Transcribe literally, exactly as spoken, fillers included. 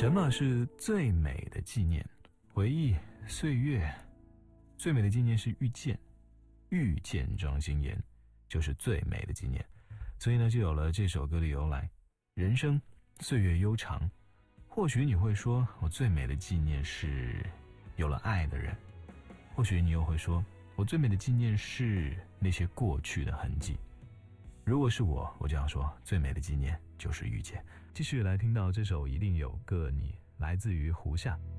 什么是最美的纪念？回忆岁月，最美的纪念是遇见，遇见张欣妍就是最美的纪念。所以呢，就有了这首歌的由来。人生岁月悠长，或许你会说，我最美的纪念是有了爱的人；或许你又会说，我最美的纪念是那些过去的痕迹。如果是我，我这样说，最美的纪念就是遇见。继续来听到这首《一定有个你》，来自于胡夏。